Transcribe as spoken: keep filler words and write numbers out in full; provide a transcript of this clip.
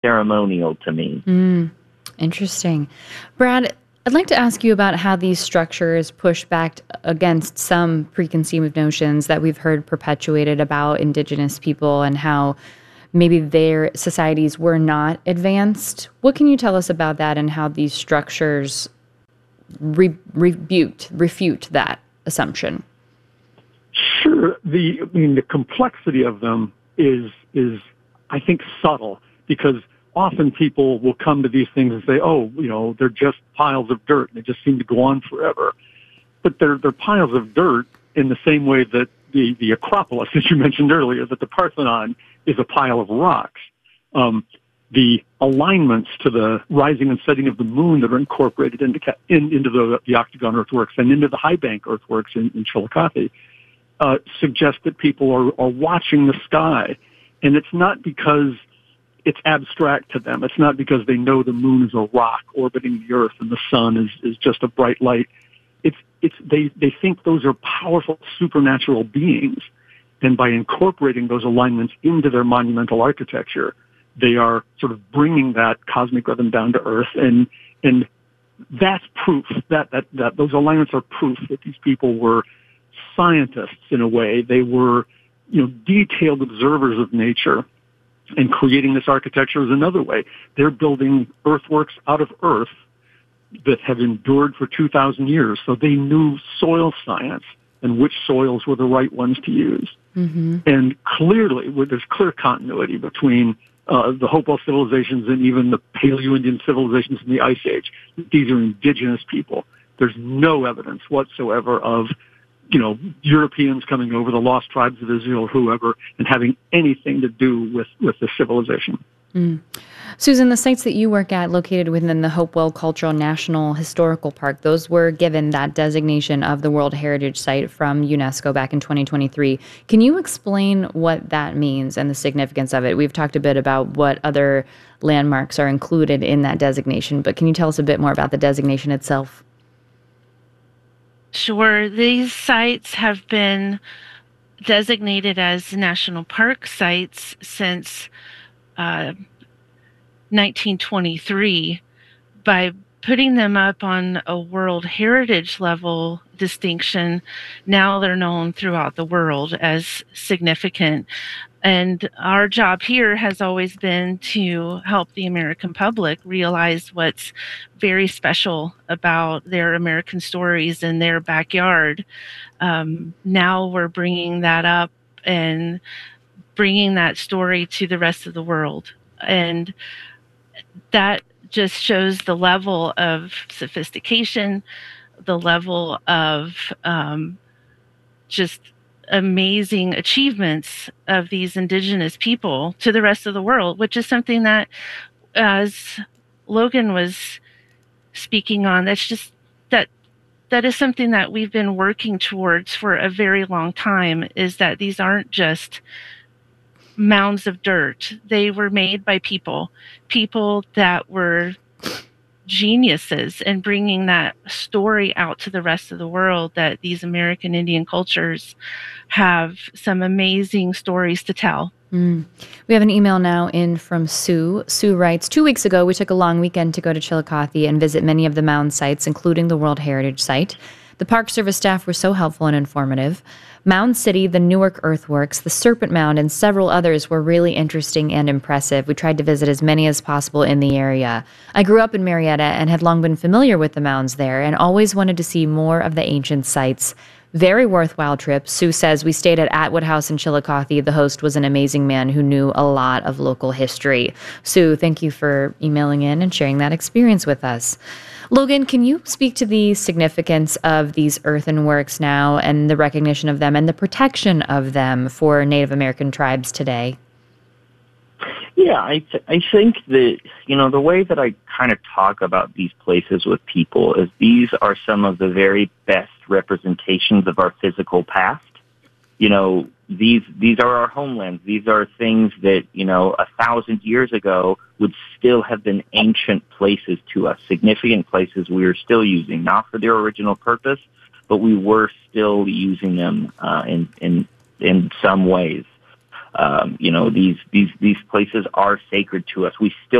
ceremonial to me. Mm, interesting. Brad, I'd like to ask you about how these structures push back against some preconceived notions that we've heard perpetuated about Indigenous people and how maybe their societies were not advanced. What can you tell us about that and how these structures re- rebute, refute that assumption? Sure. The, I mean, the complexity of them is, is, I think, subtle, because often people will come to these things and say, oh, you know, they're just piles of dirt and they just seem to go on forever. But they're, they're piles of dirt in the same way that the, the Acropolis, as you mentioned earlier, that the Parthenon is a pile of rocks. Um, the alignments to the rising and setting of the moon that are incorporated into, in, into the, the octagon earthworks and into the high bank earthworks in, in Chillicothe uh, suggest that people are, are watching the sky. And it's not because it's abstract to them. It's not because they know the moon is a rock orbiting the earth and the sun is, is just a bright light. It's, it's, they, they think those are powerful supernatural beings. And by incorporating those alignments into their monumental architecture, they are sort of bringing that cosmic rhythm down to earth. And, and that's proof that, that, that those alignments are proof that these people were scientists in a way. They were, you know, detailed observers of nature, and creating this architecture is another way. They're building earthworks out of earth that have endured for two thousand years. So they knew soil science and which soils were the right ones to use. Mm-hmm. And clearly, there's clear continuity between uh, the Hopewell civilizations and even the Paleo-Indian civilizations in the Ice Age. These are indigenous people. There's no evidence whatsoever of, you know, Europeans coming over, the lost tribes of Israel, whoever, and having anything to do with, with the civilization. Mm. Susan, the sites that you work at located within the Hopewell Cultural National Historical Park, those were given that designation of the World Heritage Site from UNESCO back in twenty twenty-three. Can you explain what that means and the significance of it? We've talked a bit about what other landmarks are included in that designation, but can you tell us a bit more about the designation itself? Sure. These sites have been designated as national park sites since uh, nineteen twenty-three. By putting them up on a World Heritage level distinction, now they're known throughout the world as significant. And our job here has always been to help the American public realize what's very special about their American stories in their backyard. Um, now we're bringing that up and bringing that story to the rest of the world. And that just shows the level of sophistication, the level of um, just amazing achievements of these indigenous people to the rest of the world, which is something that, as Logan was speaking on, that's just that that is something that we've been working towards for a very long time, is that these aren't just mounds of dirt. They were made by people, people that were geniuses in bringing that story out to the rest of the world, that these American Indian cultures have some amazing stories to tell. Mm. We have an email now in from Sue. Sue writes, two weeks ago, we took a long weekend to go to Chillicothe and visit many of the mound sites, including the World Heritage Site. The Park Service staff were so helpful and informative. Mound City, the Newark Earthworks, the Serpent Mound, and several others were really interesting and impressive. We tried to visit as many as possible in the area. I grew up in Marietta and had long been familiar with the mounds there and always wanted to see more of the ancient sites. Very worthwhile trip. Sue says we stayed at Atwood House in Chillicothe. The host was an amazing man who knew a lot of local history. Sue, thank you for emailing in and sharing that experience with us. Logan, can you speak to the significance of these earthenworks now and the recognition of them and the protection of them for Native American tribes today? Yeah, I th- I think that, you know, the way that I kind of talk about these places with people is these are some of the very best representations of our physical past. You know, these these are our homelands. These are things that, you know, a thousand years ago would still have been ancient places to us, significant places we are still using, not for their original purpose, but we were still using them uh, in, in, in some ways. Um, you know, these these these places are sacred to us. We still